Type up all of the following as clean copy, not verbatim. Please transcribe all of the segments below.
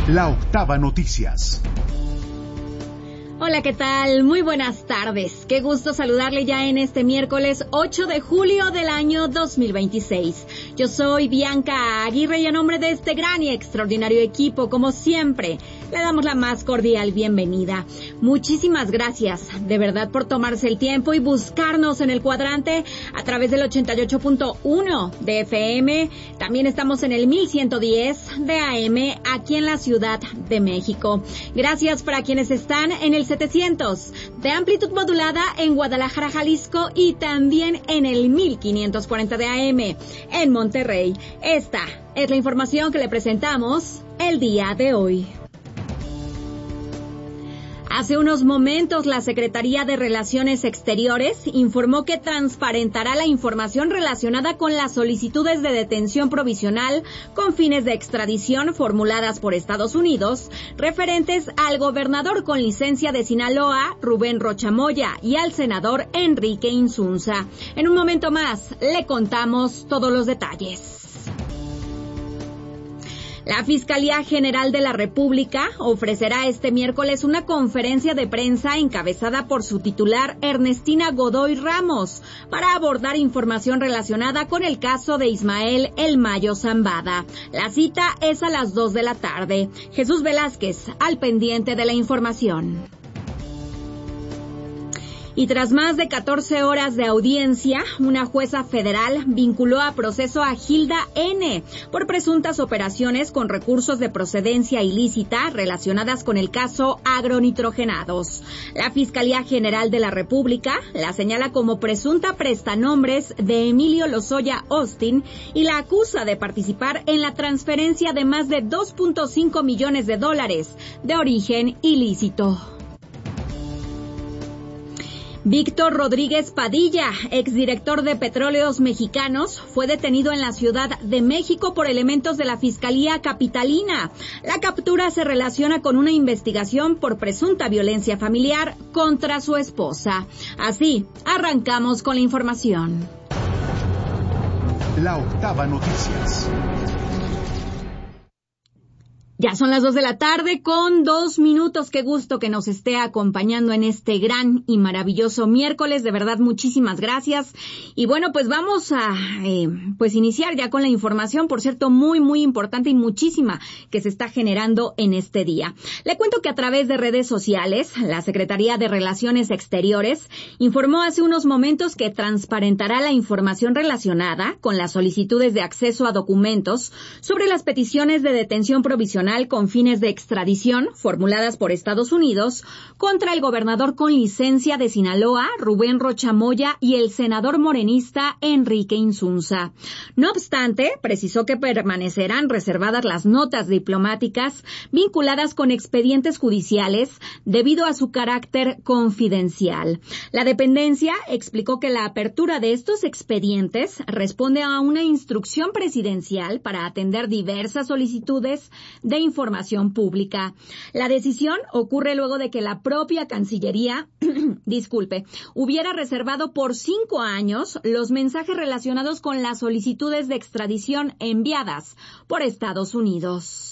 La Octava Noticias. Hola, ¿qué tal? Muy buenas tardes. Qué gusto saludarle ya en este miércoles 8 de julio del año 2026. Yo soy Bianca Aguirre y a nombre de este gran y extraordinario equipo, como siempre, le damos la más cordial bienvenida. Muchísimas gracias, de verdad, por tomarse el tiempo y buscarnos en el cuadrante a través del 88.1 de FM. También estamos en el 1110 de AM aquí en la Ciudad de México. Gracias para quienes están en el 700 de amplitud modulada en Guadalajara, Jalisco, y también en el 1540 de AM en Monterrey. Esta es la información que le presentamos el día de hoy. Hace unos momentos, la Secretaría de Relaciones Exteriores informó que transparentará la información relacionada con las solicitudes de detención provisional con fines de extradición formuladas por Estados Unidos, referentes al gobernador con licencia de Sinaloa, Rubén Rocha Moya, y al senador Enrique Insunza. En un momento más, le contamos todos los detalles. La Fiscalía General de la República ofrecerá este miércoles una conferencia de prensa encabezada por su titular Ernestina Godoy Ramos para abordar información relacionada con el caso de Ismael El Mayo Zambada. La cita es a las 2 de la tarde. Jesús Velázquez, al pendiente de la información. Y tras más de 14 horas de audiencia, una jueza federal vinculó a proceso a Gilda N. por presuntas operaciones con recursos de procedencia ilícita relacionadas con el caso agronitrogenados. La Fiscalía General de la República la señala como presunta prestanombres de Emilio Lozoya Austin y la acusa de participar en la transferencia de más de $2.5 millones de origen ilícito. Víctor Rodríguez Padilla, exdirector de Petróleos Mexicanos, fue detenido en la Ciudad de México por elementos de la Fiscalía Capitalina. La captura se relaciona con una investigación por presunta violencia familiar contra su esposa. Así, arrancamos con la información. La Octava Noticias. Ya son las 2 de la tarde con 2 minutos. Qué gusto que nos esté acompañando en este gran y maravilloso miércoles. De verdad, muchísimas gracias. Y bueno, pues vamos a iniciar ya con la información, por cierto, muy, muy importante y muchísima que se está generando en este día. Le cuento que a través de redes sociales, la Secretaría de Relaciones Exteriores informó hace unos momentos que transparentará la información relacionada con las solicitudes de acceso a documentos sobre las peticiones de detención provisional con fines de extradición formuladas por Estados Unidos contra el gobernador con licencia de Sinaloa, Rubén Rocha Moya, y el senador morenista Enrique Insunza. No obstante, precisó que permanecerán reservadas las notas diplomáticas vinculadas con expedientes judiciales debido a su carácter confidencial. La dependencia explicó que la apertura de estos expedientes responde a una instrucción presidencial para atender diversas solicitudes de información pública. La decisión ocurre luego de que la propia Cancillería, hubiera reservado por 5 años los mensajes relacionados con las solicitudes de extradición enviadas por Estados Unidos.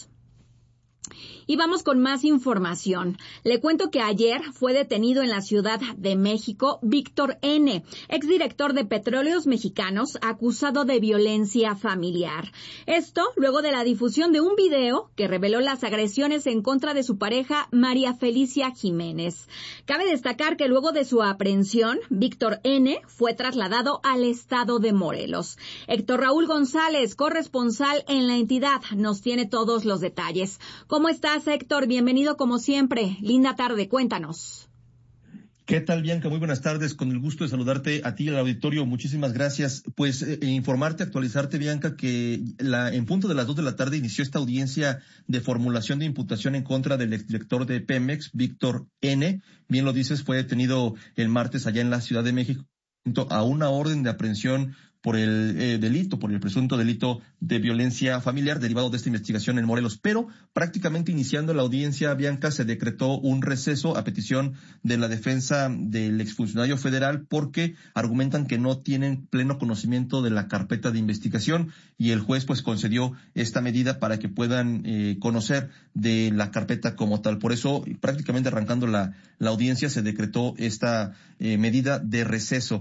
Y vamos con más información. Le cuento que ayer fue detenido en la Ciudad de México Víctor N., exdirector de Petróleos Mexicanos, acusado de violencia familiar. Esto luego de la difusión de un video que reveló las agresiones en contra de su pareja María Felicia Jiménez. Cabe destacar que luego de su aprehensión, Víctor N. fue trasladado al estado de Morelos. Héctor Raúl González, corresponsal en la entidad, nos tiene todos los detalles. ¿Cómo estás, Héctor? Bienvenido como siempre. Linda tarde, cuéntanos. ¿Qué tal, Bianca? Muy buenas tardes. Con el gusto de saludarte a ti y al auditorio. Muchísimas gracias. Pues informarte, actualizarte, Bianca, que en punto de las 2 de la tarde inició esta audiencia de formulación de imputación en contra del exdirector de Pemex, Víctor N. Bien lo dices, fue detenido el martes allá en la Ciudad de México a una orden de aprehensión por el presunto delito de violencia familiar derivado de esta investigación en Morelos. Pero prácticamente iniciando la audiencia, Bianca, se decretó un receso a petición de la defensa del exfuncionario federal porque argumentan que no tienen pleno conocimiento de la carpeta de investigación, y el juez pues concedió esta medida para que puedan conocer de la carpeta como tal. Por eso, prácticamente arrancando la audiencia, se decretó esta medida de receso.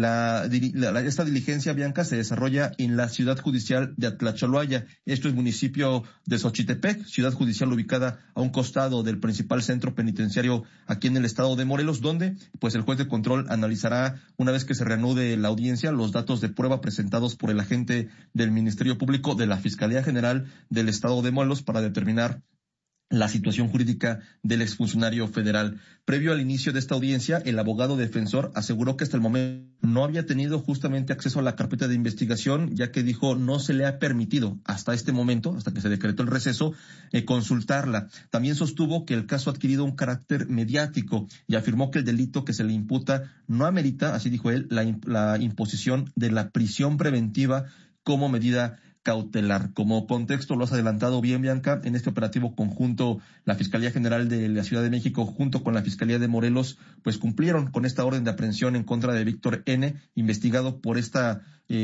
Esta diligencia, Bianca, se desarrolla en la ciudad judicial de Atlacholoaya. Esto es municipio de Xochitepec, ciudad judicial ubicada a un costado del principal centro penitenciario aquí en el estado de Morelos, donde pues el juez de control analizará, una vez que se reanude la audiencia, los datos de prueba presentados por el agente del Ministerio Público de la Fiscalía General del estado de Morelos para determinar la situación jurídica del exfuncionario federal. Previo al inicio de esta audiencia, el abogado defensor aseguró que hasta el momento no había tenido justamente acceso a la carpeta de investigación, ya que dijo no se le ha permitido hasta este momento, hasta que se decretó el receso, consultarla. También sostuvo que el caso ha adquirido un carácter mediático y afirmó que el delito que se le imputa no amerita, así dijo él, la imposición de la prisión preventiva como medida cautelar. Como contexto, lo has adelantado bien, Bianca, en este operativo conjunto, la Fiscalía General de la Ciudad de México junto con la Fiscalía de Morelos, pues cumplieron con esta orden de aprehensión en contra de Víctor N., investigado por esta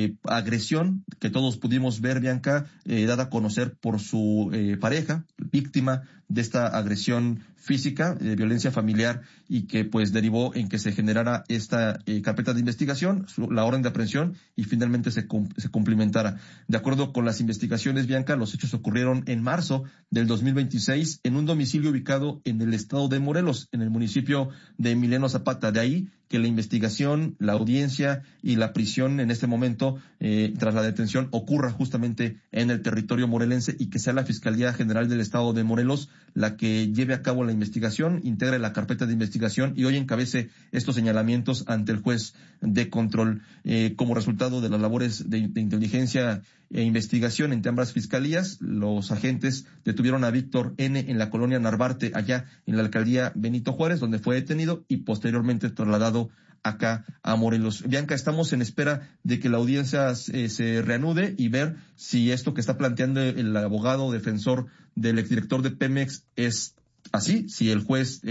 agresión que todos pudimos ver, Bianca, dada a conocer por su pareja, víctima de esta agresión física, de violencia familiar, y que pues derivó en que se generara esta carpeta de investigación, la orden de aprehensión, y finalmente se cumplimentara. De acuerdo con las investigaciones, Bianca, los hechos ocurrieron en marzo del 2026 en un domicilio ubicado en el estado de Morelos, en el municipio de Emiliano Zapata. De ahí que la investigación, la audiencia y la prisión en este momento, tras la detención, ocurra justamente en el territorio morelense, y que sea la Fiscalía General del Estado de Morelos la que lleve a cabo la investigación, integre la carpeta de investigación y hoy encabece estos señalamientos ante el juez de control. Como resultado de las labores de inteligencia e investigación entre ambas fiscalías, los agentes detuvieron a Víctor N. en la colonia Narvarte, allá en la alcaldía Benito Juárez, donde fue detenido y posteriormente trasladado acá a Morelos. Bianca, estamos en espera de que la audiencia se reanude y ver si esto que está planteando el abogado defensor del exdirector de Pemex es así, si el juez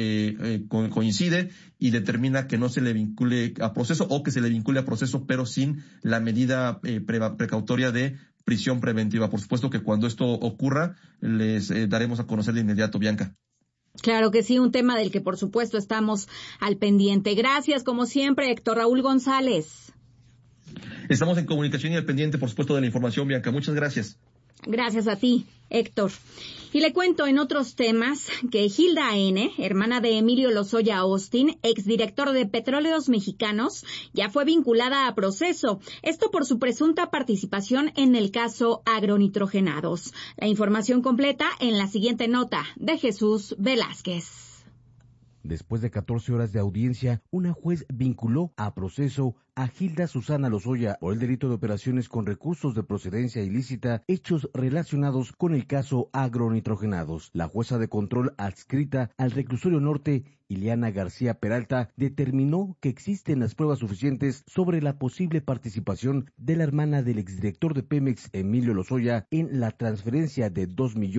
coincide y determina que no se le vincule a proceso, o que se le vincule a proceso pero sin la medida precautoria de prisión preventiva. Por supuesto que cuando esto ocurra les daremos a conocer de inmediato, Bianca. Claro que sí, un tema del que por supuesto estamos al pendiente. Gracias, como siempre, Héctor Raúl González. Estamos en comunicación y al pendiente, por supuesto, de la información, Bianca. Muchas gracias. Gracias a ti, Héctor. Y le cuento en otros temas que Hilda N., hermana de Emilio Lozoya Austin, exdirector de Petróleos Mexicanos, ya fue vinculada a proceso. Esto por su presunta participación en el caso Agronitrogenados. La información completa en la siguiente nota de Jesús Velázquez. Después de 14 horas de audiencia, una juez vinculó a proceso a Hilda Susana Lozoya por el delito de operaciones con recursos de procedencia ilícita, hechos relacionados con el caso Agronitrogenados. La jueza de control adscrita al reclusorio norte, Ileana García Peralta, determinó que existen las pruebas suficientes sobre la posible participación de la hermana del exdirector de Pemex, Emilio Lozoya, en la transferencia de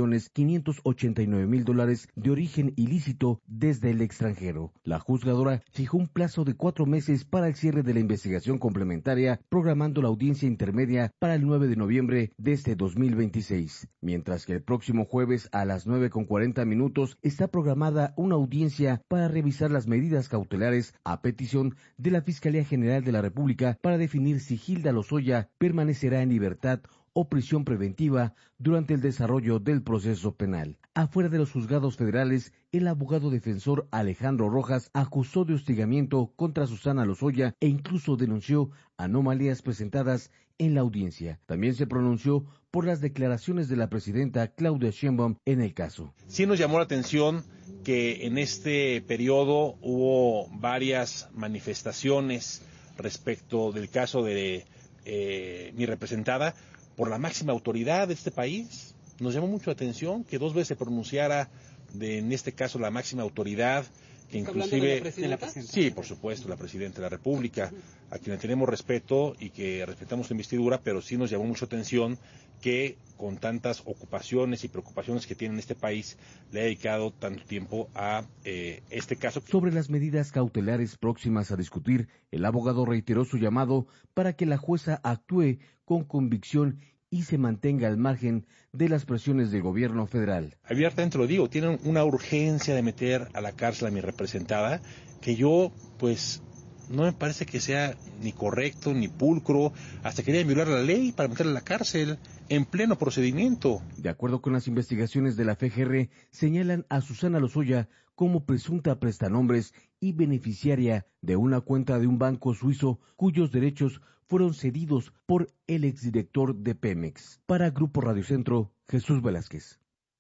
$2.589.000 de origen ilícito desde el extranjero. La juzgadora fijó un plazo de 4 meses para el cierre de la investigación complementaria, programando la audiencia intermedia para el 9 de noviembre de este 2026. Mientras que el próximo jueves a las 9:40 está programada una audiencia para revisar las medidas cautelares a petición de la Fiscalía General de la República para definir si Hilda Lozoya permanecerá en libertad o prisión preventiva durante el desarrollo del proceso penal. Afuera de los juzgados federales, el abogado defensor Alejandro Rojas acusó de hostigamiento contra Susana Lozoya e incluso denunció anomalías presentadas en la audiencia. También se pronunció por las declaraciones de la presidenta Claudia Sheinbaum en el caso. Sí nos llamó la atención que en este periodo hubo varias manifestaciones respecto del caso de mi representada por la máxima autoridad de este país. Nos llamó mucho la atención que 2 veces se pronunciara en este caso la máxima autoridad que inclusive... Sí, por supuesto, la Presidenta de la República, a quien le tenemos respeto y que respetamos su investidura, pero sí nos llamó mucho atención que con tantas ocupaciones y preocupaciones que tiene en este país, le ha dedicado tanto tiempo a este caso. Sobre las medidas cautelares próximas a discutir, el abogado reiteró su llamado para que la jueza actúe con convicción y se mantenga al margen de las presiones del gobierno federal. Abiertamente lo digo, tienen una urgencia de meter a la cárcel a mi representada, que yo, pues, no me parece que sea ni correcto, ni pulcro, hasta querían violar la ley para meterla a la cárcel en pleno procedimiento. De acuerdo con las investigaciones de la FGR, señalan a Susana Lozoya como presunta prestanombres y beneficiaria de una cuenta de un banco suizo cuyos derechos fueron cedidos por el exdirector de Pemex. Para Grupo Radio Centro, Jesús Velázquez.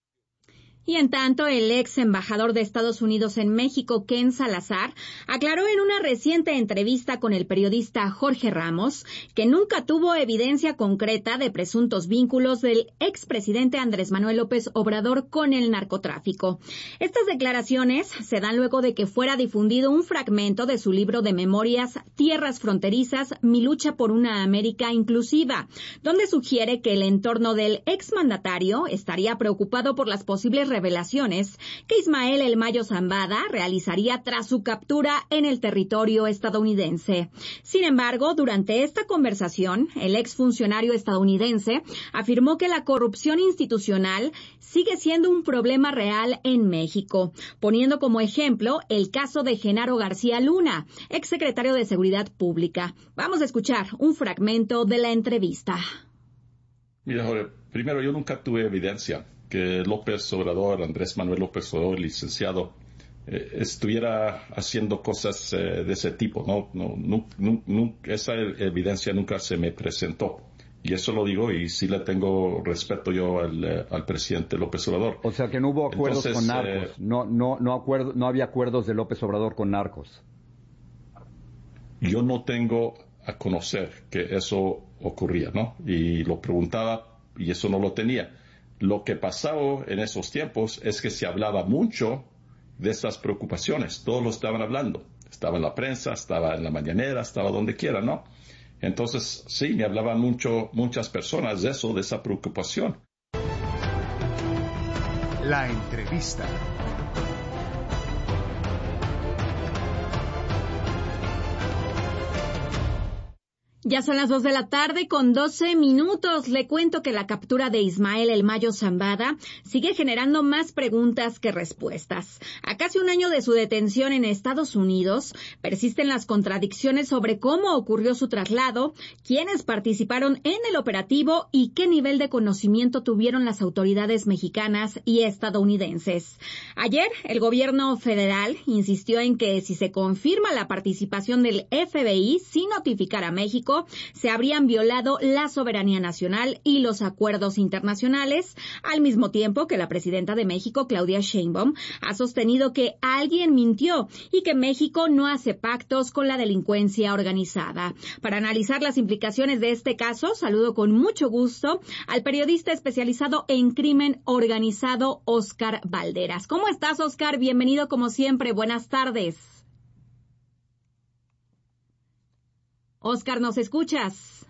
Y en tanto, el ex embajador de Estados Unidos en México, Ken Salazar, aclaró en una reciente entrevista con el periodista Jorge Ramos que nunca tuvo evidencia concreta de presuntos vínculos del expresidente Andrés Manuel López Obrador con el narcotráfico. Estas declaraciones se dan luego de que fuera difundido un fragmento de su libro de memorias Tierras Fronterizas, mi lucha por una América inclusiva, donde sugiere que el entorno del exmandatario estaría preocupado por las posibles revelaciones que Ismael El Mayo Zambada realizaría tras su captura en el territorio estadounidense. Sin embargo, durante esta conversación, el exfuncionario estadounidense afirmó que la corrupción institucional sigue siendo un problema real en México, poniendo como ejemplo el caso de Genaro García Luna, exsecretario de Seguridad Pública. Vamos a escuchar un fragmento de la entrevista. Mira, Jorge, primero, yo nunca tuve evidencia que López Obrador, Andrés Manuel López Obrador, licenciado, estuviera haciendo cosas de ese tipo. Esa evidencia nunca se me presentó. Y eso lo digo, y sí le tengo respeto yo al presidente López Obrador. O sea que no hubo acuerdos con narcos. No había acuerdos de López Obrador con narcos. Yo no tengo a conocer que eso ocurría, ¿no? Y lo preguntaba, y eso no lo tenía. Lo que pasaba en esos tiempos es que se hablaba mucho de esas preocupaciones. Todos lo estaban hablando. Estaba en la prensa, estaba en la mañanera, estaba donde quiera, ¿no? Entonces, sí, me hablaban muchas personas de eso, de esa preocupación. La entrevista. Ya son las 2 de la tarde con 12 minutos. Le cuento que la captura de Ismael El Mayo Zambada sigue generando más preguntas que respuestas. A casi un año de su detención en Estados Unidos, persisten las contradicciones sobre cómo ocurrió su traslado, quiénes participaron en el operativo y qué nivel de conocimiento tuvieron las autoridades mexicanas y estadounidenses. Ayer, el gobierno federal insistió en que si se confirma la participación del FBI sin notificar a México, se habrían violado la soberanía nacional y los acuerdos internacionales, al mismo tiempo que la presidenta de México, Claudia Sheinbaum, ha sostenido que alguien mintió y que México no hace pactos con la delincuencia organizada. Para analizar las implicaciones de este caso, saludo con mucho gusto al periodista especializado en crimen organizado, Óscar Valderas. ¿Cómo estás, Óscar? Bienvenido como siempre. Buenas tardes. Óscar, ¿nos escuchas?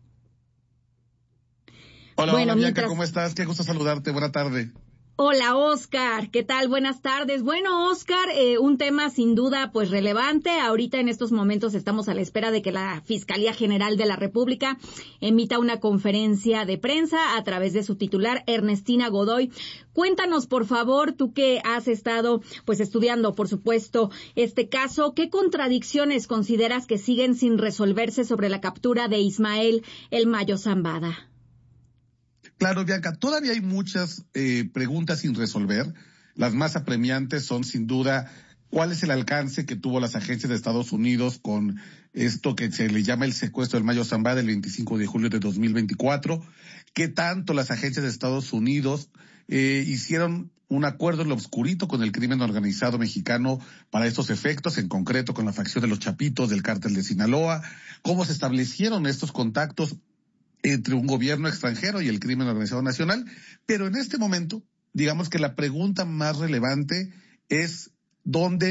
Hola, Bianca, ¿cómo estás? Qué gusto saludarte. Buena tarde. Hola, Óscar. ¿Qué tal? Buenas tardes. Bueno, Óscar, un tema sin duda pues relevante. Ahorita en estos momentos estamos a la espera de que la Fiscalía General de la República emita una conferencia de prensa a través de su titular, Ernestina Godoy. Cuéntanos, por favor, tú que has estado pues estudiando, por supuesto, este caso, ¿qué contradicciones consideras que siguen sin resolverse sobre la captura de Ismael El Mayo Zambada? Claro, Bianca, todavía hay muchas preguntas sin resolver. Las más apremiantes son, sin duda, cuál es el alcance que tuvo las agencias de Estados Unidos con esto que se le llama el secuestro del Mayo Zambada el 25 de julio de 2024. ¿Qué tanto las agencias de Estados Unidos hicieron un acuerdo en lo oscurito con el crimen organizado mexicano para estos efectos, en concreto con la facción de los Chapitos del cártel de Sinaloa? ¿Cómo se establecieron estos contactos entre un gobierno extranjero y el crimen organizado nacional? Pero en este momento, digamos que la pregunta más relevante es dónde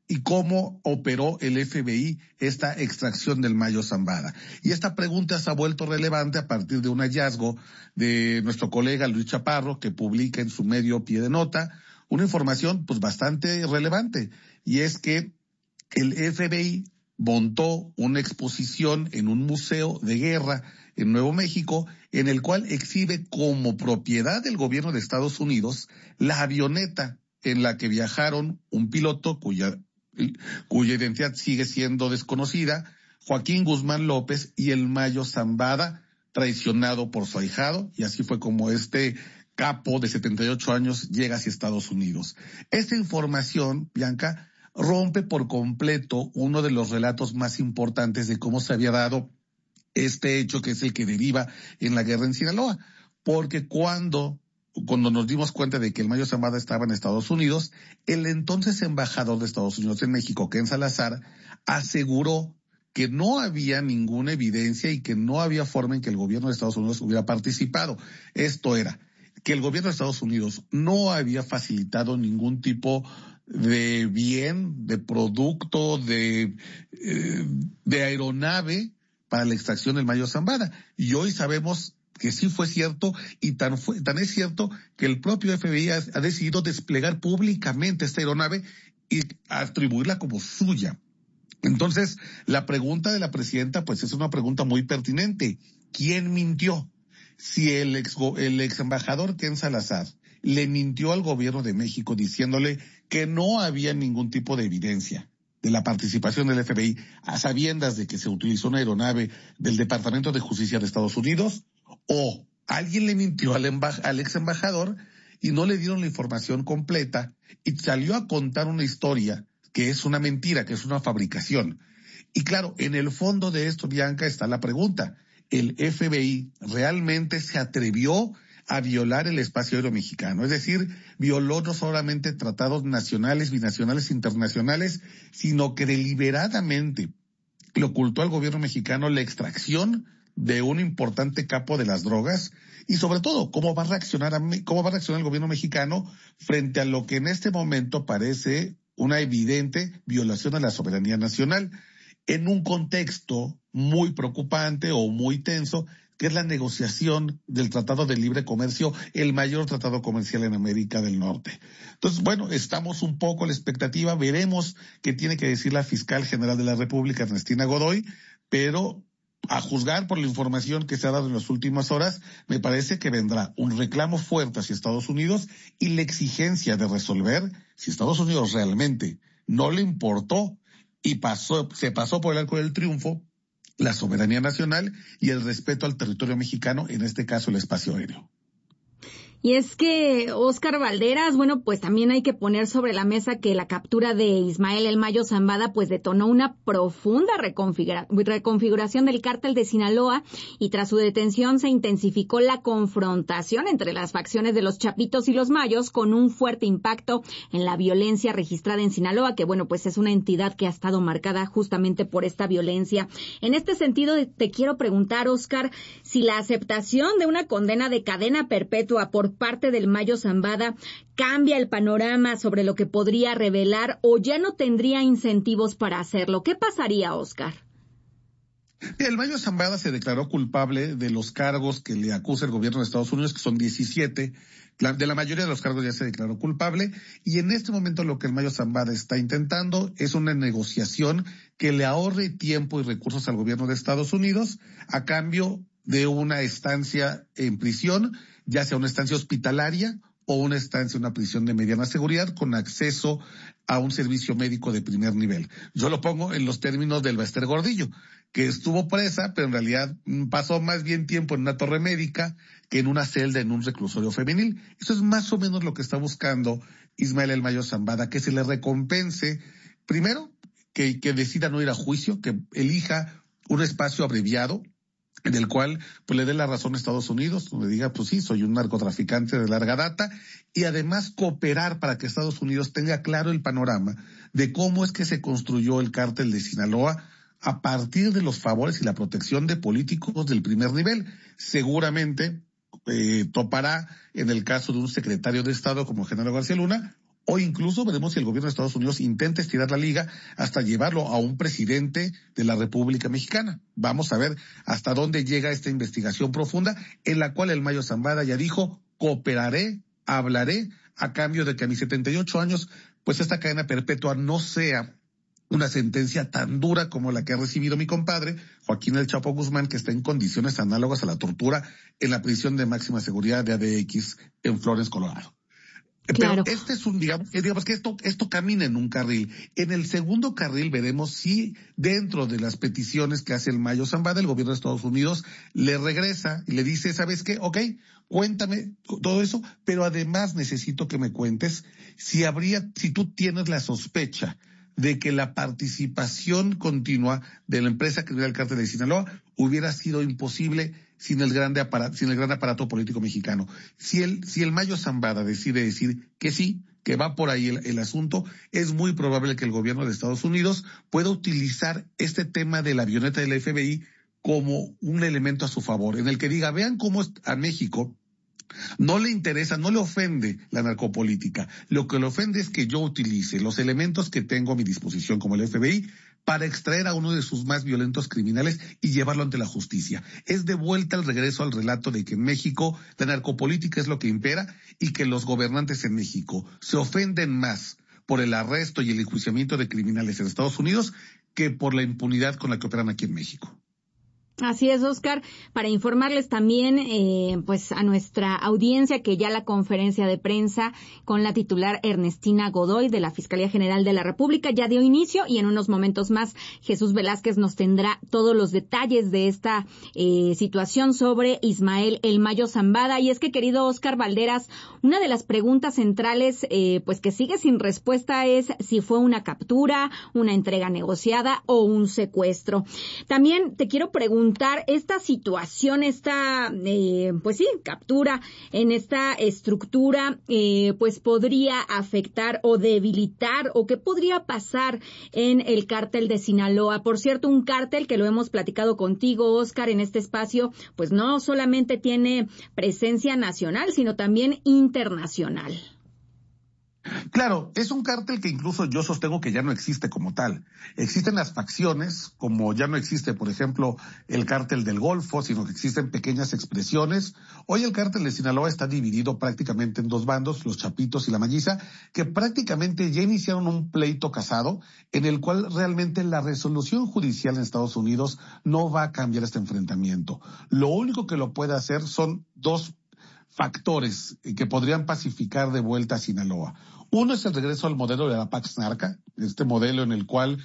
y cómo operó el FBI esta extracción del Mayo Zambada. Y esta pregunta se ha vuelto relevante a partir de un hallazgo de nuestro colega Luis Chaparro, que publica en su medio Pie de Nota una información pues bastante relevante, y es que el FBI montó una exposición en un museo de guerra en Nuevo México, en el cual exhibe como propiedad del gobierno de Estados Unidos la avioneta en la que viajaron un piloto cuya identidad sigue siendo desconocida, Joaquín Guzmán López, y el Mayo Zambada, traicionado por su ahijado, y así fue como este capo de 78 años llega hacia Estados Unidos. Esta información, Bianca, rompe por completo uno de los relatos más importantes de cómo se había dado este hecho, que es el que deriva en la guerra en Sinaloa, porque cuando nos dimos cuenta de que el Mayo Zambada estaba en Estados Unidos, el entonces embajador de Estados Unidos en México, Ken Salazar, aseguró que no había ninguna evidencia y que no había forma en que el gobierno de Estados Unidos hubiera participado. Esto era que el gobierno de Estados Unidos no había facilitado ningún tipo de bien, de producto, de aeronave para la extracción del Mayo Zambada. Y hoy sabemos que sí fue cierto, y tan es cierto que el propio FBI ha decidido desplegar públicamente esta aeronave y atribuirla como suya. Entonces, la pregunta de la presidenta pues es una pregunta muy pertinente. ¿Quién mintió? Si el ex embajador Ken Salazar le mintió al gobierno de México diciéndole que no había ningún tipo de evidencia de la participación del FBI, a sabiendas de que se utilizó una aeronave del Departamento de Justicia de Estados Unidos, o alguien le mintió al ex embajador y no le dieron la información completa y salió a contar una historia que es una mentira, que es una fabricación. Y claro, en el fondo de esto, Bianca, está la pregunta: ¿el FBI realmente se atrevió a violar el espacio aéreo mexicano? Es decir, violó no solamente tratados nacionales, binacionales, internacionales, sino que deliberadamente le ocultó al gobierno mexicano la extracción de un importante capo de las drogas, y sobre todo, cómo va a reaccionar el gobierno mexicano frente a lo que en este momento parece una evidente violación a la soberanía nacional, en un contexto muy preocupante o muy tenso, que es la negociación del Tratado de Libre Comercio, el mayor tratado comercial en América del Norte. Entonces, bueno, estamos un poco a la expectativa, veremos qué tiene que decir la fiscal general de la República, Ernestina Godoy, pero a juzgar por la información que se ha dado en las últimas horas, me parece que vendrá un reclamo fuerte hacia Estados Unidos y la exigencia de resolver si Estados Unidos realmente no le importó y se pasó por el arco del triunfo la soberanía nacional y el respeto al territorio mexicano, en este caso el espacio aéreo. Y es que, Óscar Valderas, bueno, pues también hay que poner sobre la mesa que la captura de Ismael El Mayo Zambada pues detonó una profunda reconfiguración del cártel de Sinaloa, y tras su detención se intensificó la confrontación entre las facciones de los Chapitos y los Mayos, con un fuerte impacto en la violencia registrada en Sinaloa, que bueno, pues es una entidad que ha estado marcada justamente por esta violencia. En este sentido, te quiero preguntar, Óscar, si la aceptación de una condena de cadena perpetua por parte del Mayo Zambada cambia el panorama sobre lo que podría revelar, o ya no tendría incentivos para hacerlo. ¿Qué pasaría, Óscar? El Mayo Zambada se declaró culpable de los cargos que le acusa el gobierno de Estados Unidos, que son 17. De la mayoría de los cargos ya se declaró culpable, y en este momento lo que el Mayo Zambada está intentando es una negociación que le ahorre tiempo y recursos al gobierno de Estados Unidos a cambio de una estancia en prisión, ya sea una estancia hospitalaria o una estancia en una prisión de mediana seguridad con acceso a un servicio médico de primer nivel. Yo lo pongo en los términos del Bester Gordillo, que estuvo presa, pero en realidad pasó más bien tiempo en una torre médica que en una celda en un reclusorio femenil. Eso es más o menos lo que está buscando Ismael El Mayo Zambada, que se le recompense, primero, que decida no ir a juicio, que elija un espacio abreviado, en el cual pues le dé la razón a Estados Unidos, donde diga, pues sí, soy un narcotraficante de larga data, y además cooperar para que Estados Unidos tenga claro el panorama de cómo es que se construyó el cártel de Sinaloa a partir de los favores y la protección de políticos del primer nivel. Seguramente topará en el caso de un secretario de Estado como Genaro García Luna, o incluso veremos si el gobierno de Estados Unidos intenta estirar la liga hasta llevarlo a un presidente de la República Mexicana. Vamos a ver hasta dónde llega esta investigación profunda, en la cual el Mayo Zambada ya dijo: cooperaré, hablaré, a cambio de que a mis 78 años, pues esta cadena perpetua no sea una sentencia tan dura como la que ha recibido mi compadre, Joaquín El Chapo Guzmán, que está en condiciones análogas a la tortura en la prisión de máxima seguridad de ADX en Flores, Colorado. Claro. Pero este es digamos que esto camina en un carril. En el segundo carril veremos si dentro de las peticiones que hace el Mayo Zambada, el gobierno de Estados Unidos le regresa y le dice: ¿sabes qué? Ok, cuéntame todo eso, pero además necesito que me cuentes si tú tienes la sospecha de que la participación continua de la empresa criminal Cártel de Sinaloa hubiera sido imposible sin el gran aparato político mexicano. Si el Mayo Zambada decide decir que sí, que va por ahí el asunto, es muy probable que el gobierno de Estados Unidos pueda utilizar este tema de la avioneta del FBI como un elemento a su favor, en el que diga: vean cómo a México no le interesa, no le ofende la narcopolítica. Lo que le ofende es que yo utilice los elementos que tengo a mi disposición, como el FBI, para extraer a uno de sus más violentos criminales y llevarlo ante la justicia. Es de vuelta al regreso al relato de que en México la narcopolítica es lo que impera y que los gobernantes en México se ofenden más por el arresto y el enjuiciamiento de criminales en Estados Unidos que por la impunidad con la que operan aquí en México. Así es, Oscar, para informarles también pues a nuestra audiencia que ya la conferencia de prensa con la titular Ernestina Godoy de la Fiscalía General de la República ya dio inicio, y en unos momentos más Jesús Velázquez nos tendrá todos los detalles de esta situación sobre Ismael El Mayo Zambada. Y es que, querido Oscar Valderas, una de las preguntas centrales pues que sigue sin respuesta es si fue una captura, una entrega negociada o un secuestro. También te quiero preguntar, esta situación, esta, pues sí, captura en esta estructura, pues podría afectar o debilitar, o qué podría pasar en el cártel de Sinaloa. Por cierto, un cártel que lo hemos platicado contigo, Oscar, en este espacio, pues no solamente tiene presencia nacional, sino también internacional. Claro, es un cártel que incluso yo sostengo que ya no existe como tal. Existen las facciones, como ya no existe, por ejemplo, el cártel del Golfo, sino que existen pequeñas expresiones. Hoy el cártel de Sinaloa está dividido prácticamente en dos bandos, los Chapitos y la Malliza, que prácticamente ya iniciaron un pleito casado en el cual realmente la resolución judicial en Estados Unidos no va a cambiar este enfrentamiento. Lo único que lo puede hacer son dos factores que podrían pacificar de vuelta a Sinaloa. Uno es el regreso al modelo de la Pax Narca, este modelo en el cual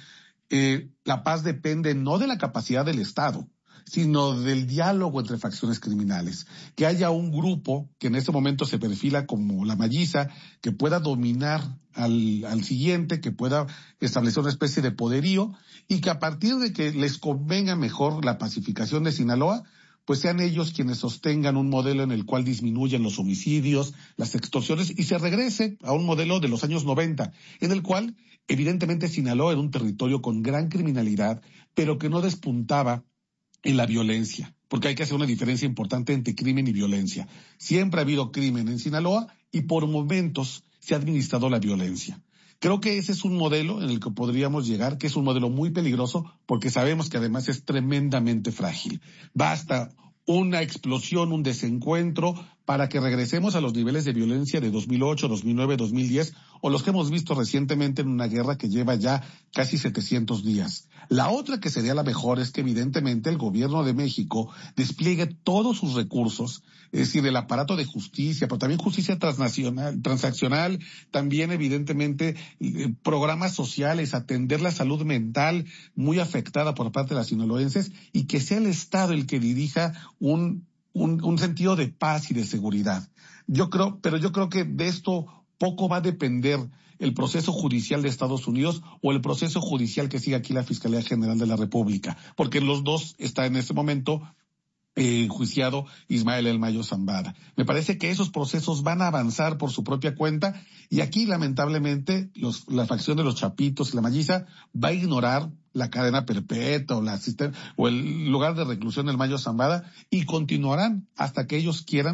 la paz depende no de la capacidad del Estado, sino del diálogo entre facciones criminales. Que haya un grupo que en este momento se perfila como la Malliza, que pueda dominar al siguiente, que pueda establecer una especie de poderío, y que a partir de que les convenga mejor la pacificación de Sinaloa, pues sean ellos quienes sostengan un modelo en el cual disminuyan los homicidios, las extorsiones, y se regrese a un modelo de los años 90, en el cual evidentemente Sinaloa era un territorio con gran criminalidad, pero que no despuntaba en la violencia, porque hay que hacer una diferencia importante entre crimen y violencia. Siempre ha habido crimen en Sinaloa y por momentos se ha administrado la violencia. Creo que ese es un modelo en el que podríamos llegar, que es un modelo muy peligroso, porque sabemos que además es tremendamente frágil. Basta una explosión, un desencuentro, para que regresemos a los niveles de violencia de 2008, 2009, 2010, o los que hemos visto recientemente en una guerra que lleva ya casi 700 días. La otra que sería la mejor es que evidentemente el gobierno de México despliegue todos sus recursos, es decir, el aparato de justicia, pero también justicia transaccional, también evidentemente programas sociales, atender la salud mental muy afectada por parte de las sinaloenses, y que sea el Estado el que dirija un sentido de paz y de seguridad. Yo creo que de esto poco va a depender el proceso judicial de Estados Unidos o el proceso judicial que sigue aquí la Fiscalía General de la República, porque los dos está en este momento enjuiciado Ismael El Mayo Zambada. Me parece que esos procesos van a avanzar por su propia cuenta, y aquí lamentablemente la facción de los Chapitos y la Malliza va a ignorar la cadena perpetua o el lugar de reclusión del Mayo Zambada, y continuarán hasta que ellos quieran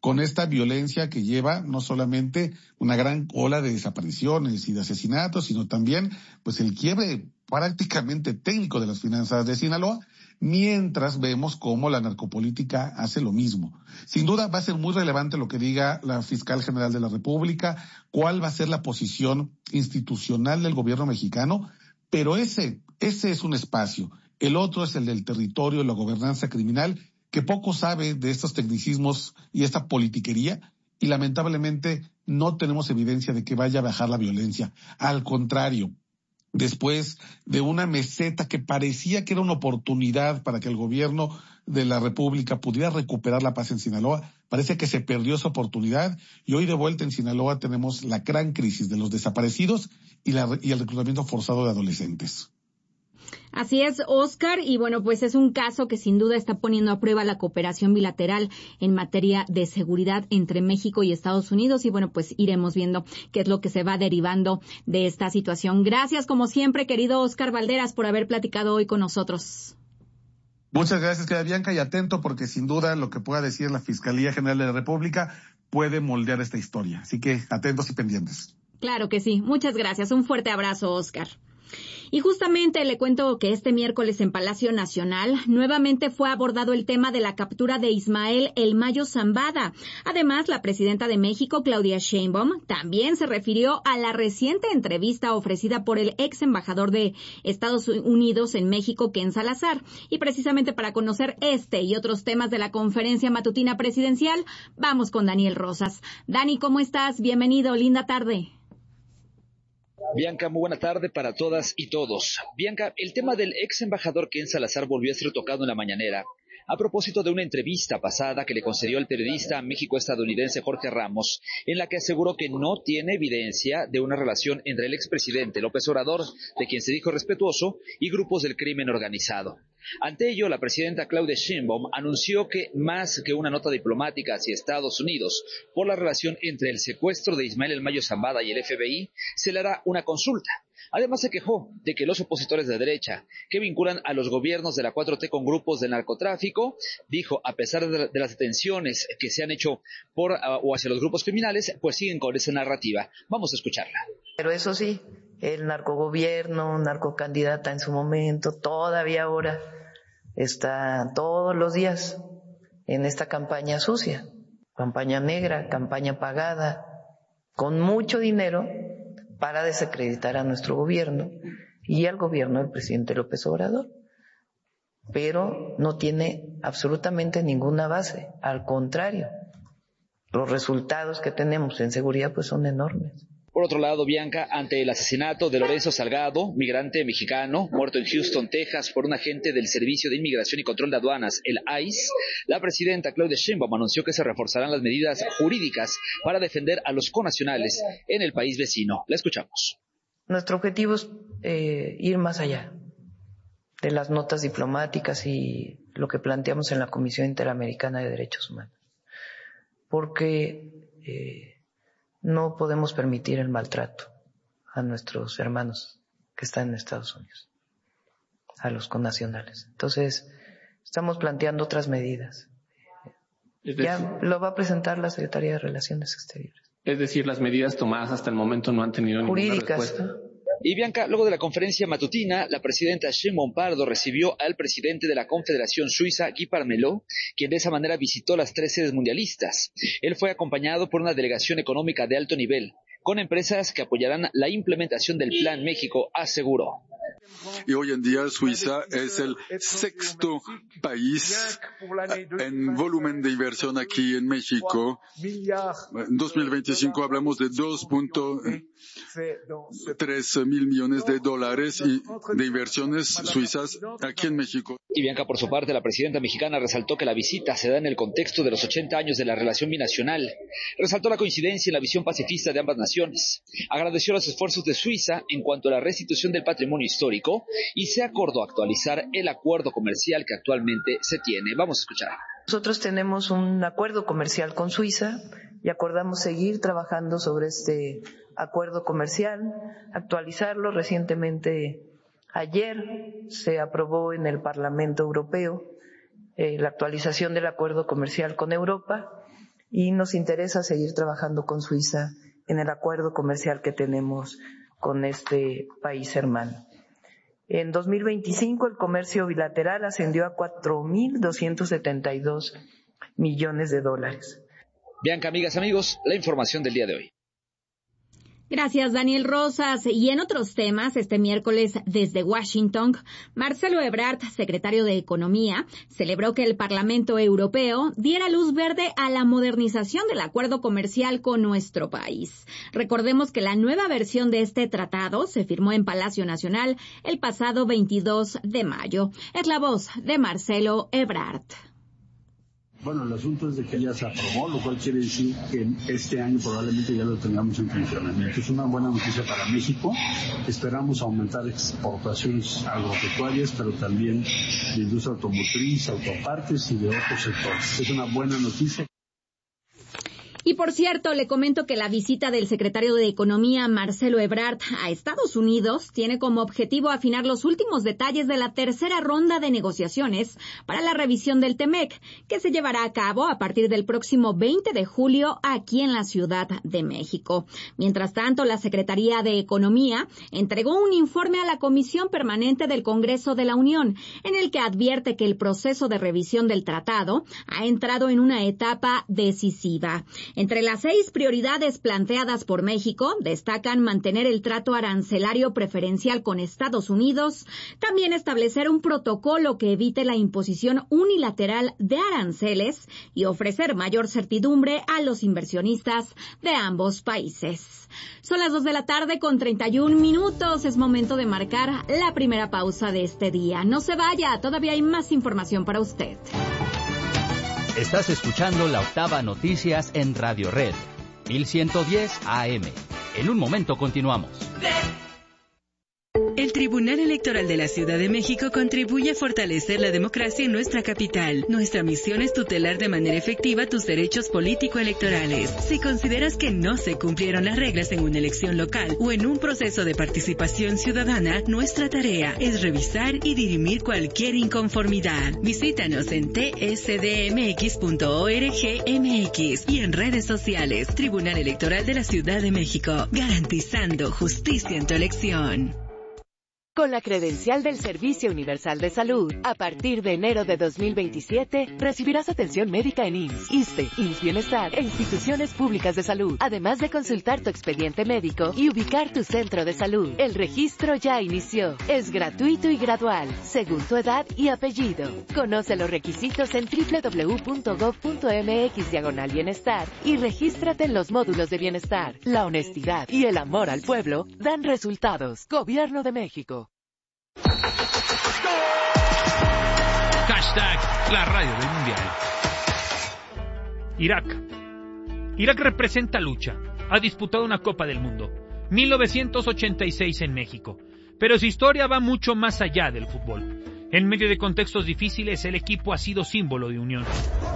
con esta violencia que lleva no solamente una gran ola de desapariciones y de asesinatos, sino también pues el quiebre prácticamente técnico de las finanzas de Sinaloa, mientras vemos cómo la narcopolítica hace lo mismo. Sin duda va a ser muy relevante lo que diga la fiscal general de la República, cuál va a ser la posición institucional del gobierno mexicano, pero ese es un espacio. El otro es el del territorio, la gobernanza criminal, que poco sabe de estos tecnicismos y esta politiquería, y lamentablemente no tenemos evidencia de que vaya a bajar la violencia. Al contrario, después de una meseta que parecía que era una oportunidad para que el gobierno de la República pudiera recuperar la paz en Sinaloa, parece que se perdió esa oportunidad, y hoy de vuelta en Sinaloa tenemos la gran crisis de los desaparecidos y el reclutamiento forzado de adolescentes. Así es, Oscar, y bueno, pues es un caso que sin duda está poniendo a prueba la cooperación bilateral en materia de seguridad entre México y Estados Unidos, y bueno, pues iremos viendo qué es lo que se va derivando de esta situación. Gracias, como siempre, querido Oscar Valderas, por haber platicado hoy con nosotros. Muchas gracias, querida Bianca, y atento porque sin duda lo que pueda decir la Fiscalía General de la República puede moldear esta historia. Así que atentos y pendientes. Claro que sí. Muchas gracias. Un fuerte abrazo, Oscar. Y justamente le cuento que este miércoles en Palacio Nacional nuevamente fue abordado el tema de la captura de Ismael El Mayo Zambada. Además, la presidenta de México, Claudia Sheinbaum, también se refirió a la reciente entrevista ofrecida por el ex embajador de Estados Unidos en México, Ken Salazar. Y precisamente para conocer este y otros temas de la conferencia matutina presidencial, vamos con Daniel Rosas. Dani, ¿cómo estás? Bienvenido, linda tarde. Bianca, muy buena tarde para todas y todos. Bianca, el tema del ex embajador Ken Salazar volvió a ser tocado en la mañanera, a propósito de una entrevista pasada que le concedió el periodista México-estadounidense Jorge Ramos, en la que aseguró que no tiene evidencia de una relación entre el expresidente López Obrador, de quien se dijo respetuoso, y grupos del crimen organizado. Ante ello, la presidenta Claudia Sheinbaum anunció que más que una nota diplomática hacia Estados Unidos por la relación entre el secuestro de Ismael El Mayo Zambada y el FBI, se le hará una consulta. Además, se quejó de que los opositores de derecha, que vinculan a los gobiernos de la 4T con grupos de narcotráfico, dijo, a pesar de las detenciones que se han hecho por o hacia los grupos criminales, pues siguen con esa narrativa. Vamos a escucharla. Pero eso sí, el narcogobierno, narcocandidata en su momento, todavía ahora está todos los días en esta campaña sucia, campaña negra, campaña pagada, con mucho dinero para desacreditar a nuestro gobierno y al gobierno del presidente López Obrador. Pero no tiene absolutamente ninguna base, al contrario, los resultados que tenemos en seguridad pues son enormes. Por otro lado, Bianca, ante el asesinato de Lorenzo Salgado, migrante mexicano, muerto en Houston, Texas, por un agente del Servicio de Inmigración y Control de Aduanas, el ICE, la presidenta Claudia Sheinbaum anunció que se reforzarán las medidas jurídicas para defender a los connacionales en el país vecino. La escuchamos. Nuestro objetivo es ir más allá de las notas diplomáticas y lo que planteamos en la Comisión Interamericana de Derechos Humanos, porque no podemos permitir el maltrato a nuestros hermanos que están en Estados Unidos, a los connacionales. Entonces, estamos planteando otras medidas. Ya lo va a presentar la Secretaría de Relaciones Exteriores. Es decir, las medidas tomadas hasta el momento no han tenido ninguna respuesta. ¿No? Y Bianca, luego de la conferencia matutina, la presidenta Sheinbaum Pardo recibió al presidente de la Confederación Suiza, Guy Parmelot, quien de esa manera visitó las 3 sedes mundialistas. Él fue acompañado por una delegación económica de alto nivel, con empresas que apoyarán la implementación del Plan México, aseguró. Y hoy en día Suiza es el 6º país en volumen de inversión aquí en México. En 2025 hablamos de 2.3 mil millones de dólares de inversiones suizas aquí en México. Y Bianca, por su parte, la presidenta mexicana resaltó que la visita se da en el contexto de los 80 años de la relación binacional. Resaltó la coincidencia en la visión pacifista de ambas naciones. Agradeció los esfuerzos de Suiza en cuanto a la restitución del patrimonio histórico y se acordó actualizar el acuerdo comercial que actualmente se tiene. Vamos a escuchar. Nosotros tenemos un acuerdo comercial con Suiza y acordamos seguir trabajando sobre este acuerdo comercial, actualizarlo. Recientemente, ayer, se aprobó en el Parlamento Europeo la actualización del acuerdo comercial con Europa y nos interesa seguir trabajando con Suiza en el acuerdo comercial que tenemos con este país hermano. En 2025 el comercio bilateral ascendió a $4,272 millones. Bianca, amigas, amigos, la información del día de hoy. Gracias, Daniel Rosas. Y en otros temas, este miércoles desde Washington, Marcelo Ebrard, secretario de Economía, celebró que el Parlamento Europeo diera luz verde a la modernización del acuerdo comercial con nuestro país. Recordemos que la nueva versión de este tratado se firmó en Palacio Nacional el pasado 22 de mayo. Es la voz de Marcelo Ebrard. Bueno, el asunto es de que ya se aprobó, lo cual quiere decir que este año probablemente ya lo tengamos en funcionamiento. Es una buena noticia para México. Esperamos aumentar exportaciones agropecuarias, pero también de industria automotriz, autopartes y de otros sectores. Es una buena noticia. Y por cierto, le comento que la visita del secretario de Economía, Marcelo Ebrard, a Estados Unidos tiene como objetivo afinar los últimos detalles de la tercera ronda de negociaciones para la revisión del TEMEC, que se llevará a cabo a partir del próximo 20 de julio aquí en la Ciudad de México. Mientras tanto, la Secretaría de Economía entregó un informe a la Comisión Permanente del Congreso de la Unión, en el que advierte que el proceso de revisión del tratado ha entrado en una etapa decisiva. Entre las 6 prioridades planteadas por México, destacan mantener el trato arancelario preferencial con Estados Unidos, también establecer un protocolo que evite la imposición unilateral de aranceles y ofrecer mayor certidumbre a los inversionistas de ambos países. Son las 2:31 p.m. Es momento de marcar la primera pausa de este día. No se vaya, todavía hay más información para usted. Estás escuchando La Octava Noticias en Radio Red, 1110 AM. En un momento continuamos. El Tribunal Electoral de la Ciudad de México contribuye a fortalecer la democracia en nuestra capital. Nuestra misión es tutelar de manera efectiva tus derechos político-electorales. Si consideras que no se cumplieron las reglas en una elección local o en un proceso de participación ciudadana, nuestra tarea es revisar y dirimir cualquier inconformidad. Visítanos en tsdmx.org.mx y en redes sociales. Tribunal Electoral de la Ciudad de México, garantizando justicia en tu elección. Con la credencial del Servicio Universal de Salud, a partir de enero de 2027, recibirás atención médica en IMSS, ISSSTE, IMSS Bienestar e instituciones públicas de salud, además de consultar tu expediente médico y ubicar tu centro de salud. El registro ya inició. Es gratuito y gradual, según tu edad y apellido. Conoce los requisitos en www.gov.mx/bienestar y regístrate en los módulos de bienestar. La honestidad y el amor al pueblo dan resultados. Gobierno de México. Hashtag la radio del mundial. Irak representa lucha. Ha disputado una Copa del Mundo. 1986 en México. Pero su historia va mucho más allá del fútbol. En medio de contextos difíciles, el equipo ha sido símbolo de unión.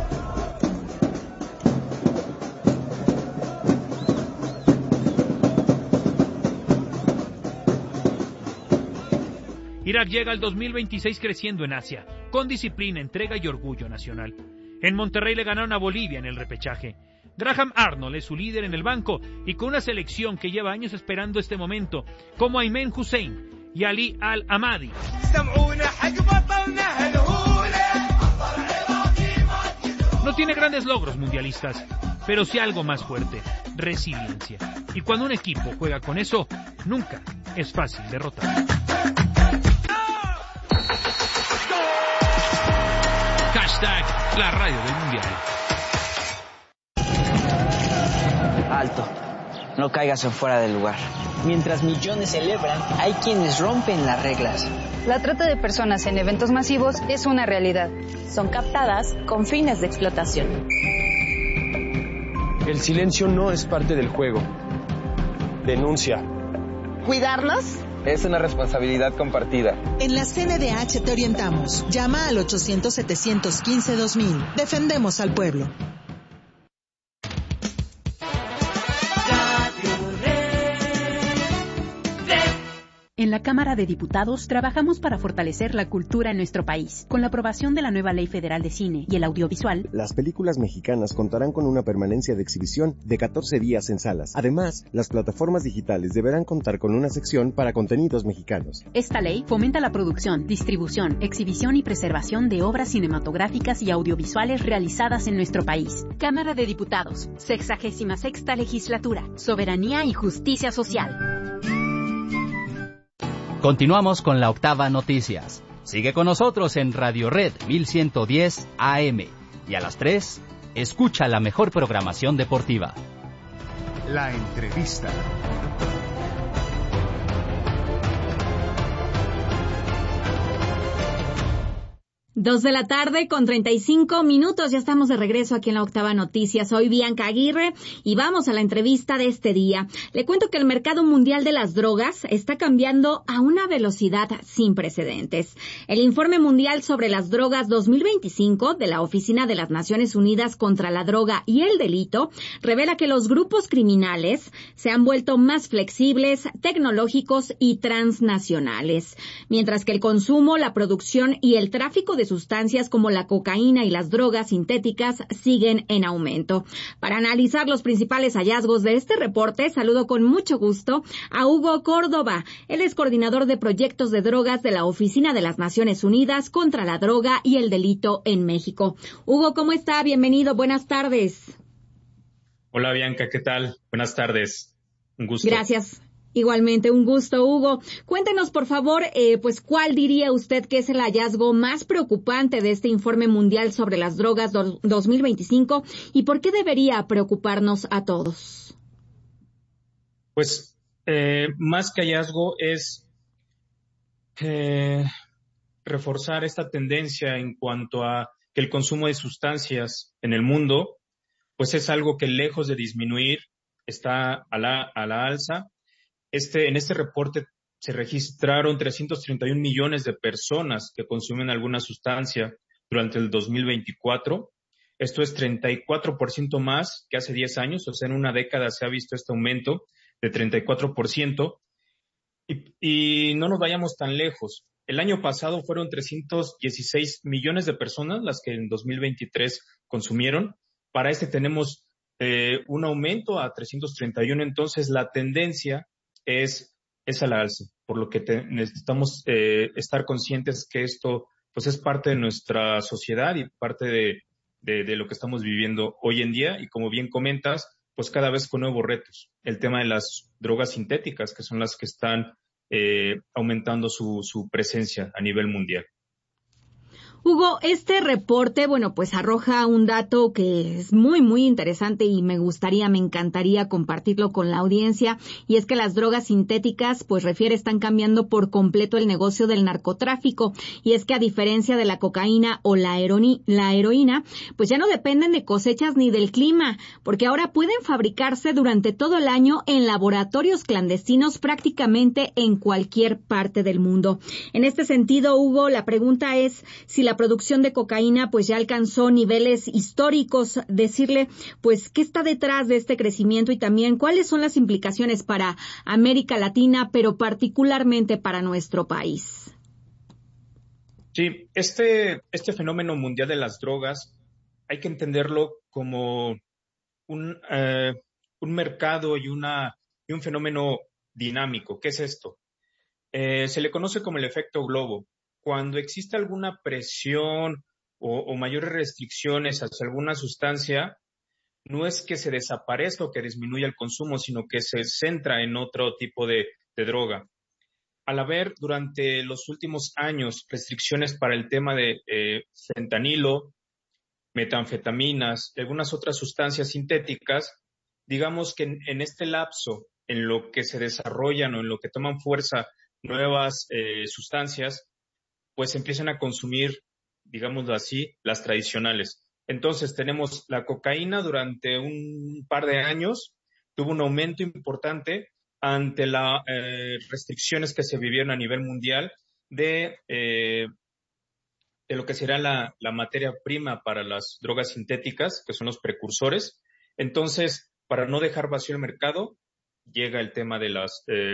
Irak llega al 2026 creciendo en Asia, con disciplina, entrega y orgullo nacional. En Monterrey le ganaron a Bolivia en el repechaje. Graham Arnold es su líder en el banco y con una selección que lleva años esperando este momento, como Aymen Hussein y Ali Al-Amadi. No tiene grandes logros mundialistas, pero sí algo más fuerte, resiliencia. Y cuando un equipo juega con eso, nunca es fácil derrotar. Hashtag la radio del mundial. Alto, no caigas en fuera del lugar. Mientras millones celebran, hay quienes rompen las reglas. La trata de personas en eventos masivos es una realidad. Son captadas con fines de explotación. El silencio no es parte del juego. Denuncia. ¿Cuidarnos? Es una responsabilidad compartida. En la CNDH te orientamos. Llama al 800-715-2000. Defendemos al pueblo. En En la Cámara de Diputados trabajamos para fortalecer la cultura en nuestro país. Con la aprobación de la nueva Ley Federal de Cine y el Audiovisual, las películas mexicanas contarán con una permanencia de exhibición de 14 días en salas. Además, las plataformas digitales deberán contar con una sección para contenidos mexicanos. Esta ley fomenta la producción, distribución, exhibición y preservación de obras cinematográficas y audiovisuales realizadas en nuestro país. Cámara de Diputados, 66ª Legislatura, Soberanía y Justicia Social. Continuamos con la Octava Noticias. Sigue con nosotros en Radio Red 1110 AM. Y a las 3, escucha la mejor programación deportiva. La entrevista. 2:35 p.m. Ya estamos de regreso aquí en la Octava Noticias. Soy Bianca Aguirre y vamos a la entrevista de este día. Le cuento que el mercado mundial de las drogas está cambiando a una velocidad sin precedentes. El Informe Mundial sobre las Drogas 2025 de la Oficina de las Naciones Unidas contra la Droga y el Delito revela que los grupos criminales se han vuelto más flexibles, tecnológicos y transnacionales, mientras que el consumo, la producción y el tráfico de sustancias como la cocaína y las drogas sintéticas siguen en aumento. Para analizar los principales hallazgos de este reporte, saludo con mucho gusto a Hugo Córdoba. Él es coordinador de proyectos de drogas de la Oficina de las Naciones Unidas contra la Droga y el Delito en México. Hugo, ¿cómo está? Bienvenido, buenas tardes. Hola Bianca, ¿qué tal? Buenas tardes. Un gusto. Gracias. Igualmente, un gusto, Hugo. Cuéntenos, por favor, pues, ¿cuál diría usted que es el hallazgo más preocupante de este Informe Mundial sobre las Drogas 2025 y por qué debería preocuparnos a todos? Pues, más que hallazgo es reforzar esta tendencia en cuanto a que el consumo de sustancias en el mundo, pues es algo que lejos de disminuir, está a la alza. En este reporte se registraron 331 millones de personas que consumen alguna sustancia durante el 2024. Esto es 34% más que hace 10 años, o sea, en una década se ha visto este aumento de 34%. Y no nos vayamos tan lejos. El año pasado fueron 316 millones de personas las que en 2023 consumieron. Para este tenemos un aumento a 331, entonces la tendencia es a la alza, por lo que necesitamos estar conscientes que esto pues es parte de nuestra sociedad y parte de lo que estamos viviendo hoy en día, y como bien comentas, pues cada vez con nuevos retos. El tema de las drogas sintéticas, que son las que están aumentando su presencia a nivel mundial. Hugo, este reporte, bueno, pues arroja un dato que es muy, muy interesante y me encantaría compartirlo con la audiencia, y es que las drogas sintéticas, pues están cambiando por completo el negocio del narcotráfico, y es que a diferencia de la cocaína o la heroína, pues ya no dependen de cosechas ni del clima, porque ahora pueden fabricarse durante todo el año en laboratorios clandestinos prácticamente en cualquier parte del mundo. En este sentido, Hugo, la pregunta es si la producción de cocaína pues ya alcanzó niveles históricos, decirle pues qué está detrás de este crecimiento y también cuáles son las implicaciones para América Latina, pero particularmente para nuestro país. Sí, este fenómeno mundial de las drogas hay que entenderlo como un mercado y un fenómeno dinámico. ¿Qué es esto? Se le conoce como el efecto globo. Cuando existe alguna presión o mayores restricciones hacia alguna sustancia, no es que se desaparezca o que disminuya el consumo, sino que se centra en otro tipo de droga. Al haber durante los últimos años restricciones para el tema de fentanilo, metanfetaminas y algunas otras sustancias sintéticas, digamos que en este lapso, en lo que se desarrollan o en lo que toman fuerza nuevas sustancias, pues empiezan a consumir, digámoslo así, las tradicionales. Entonces tenemos la cocaína durante un par de años, tuvo un aumento importante ante las restricciones que se vivieron a nivel mundial de lo que será la materia prima para las drogas sintéticas, que son los precursores. Entonces, para no dejar vacío el mercado, llega el tema de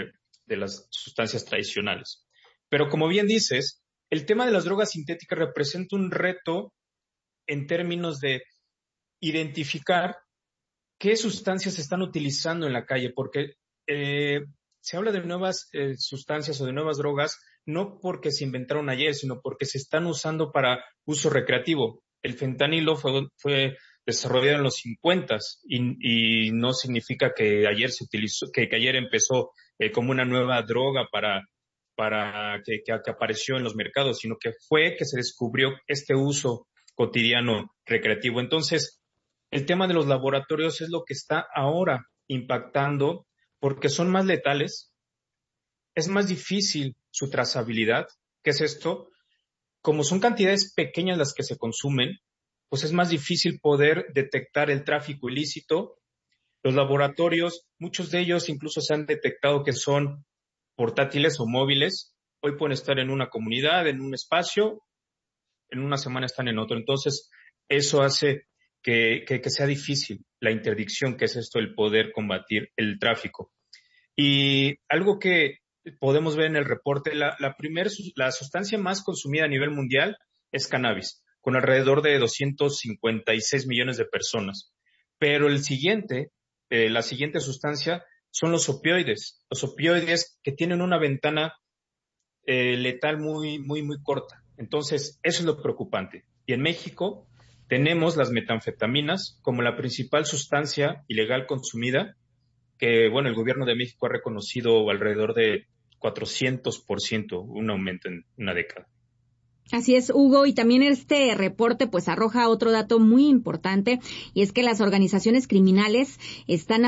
de las sustancias tradicionales. Pero como bien dices, el tema de las drogas sintéticas representa un reto en términos de identificar qué sustancias se están utilizando en la calle, porque se habla de nuevas sustancias o de nuevas drogas no porque se inventaron ayer, sino porque se están usando para uso recreativo. El fentanilo fue desarrollado en los 50s y no significa que ayer se utilizó, que ayer empezó como una nueva droga para que apareció en los mercados, sino que fue que se descubrió este uso cotidiano recreativo. Entonces, el tema de los laboratorios es lo que está ahora impactando porque son más letales, es más difícil su trazabilidad. ¿Qué es esto? Como son cantidades pequeñas las que se consumen, pues es más difícil poder detectar el tráfico ilícito. Los laboratorios, muchos de ellos incluso se han detectado que son portátiles o móviles. Hoy pueden estar en una comunidad, en un espacio, en una semana están en otro. Entonces, eso hace que sea difícil la interdicción, que es esto, el poder combatir el tráfico. Y algo que podemos ver en el reporte, la sustancia más consumida a nivel mundial es cannabis, con alrededor de 256 millones de personas. Pero la siguiente sustancia son los opioides que tienen una ventana letal muy, muy, muy corta. Entonces, eso es lo preocupante. Y en México tenemos las metanfetaminas como la principal sustancia ilegal consumida, que, bueno, el gobierno de México ha reconocido alrededor de 400%, un aumento en una década. Así es, Hugo, y también este reporte pues arroja otro dato muy importante, y es que las organizaciones criminales están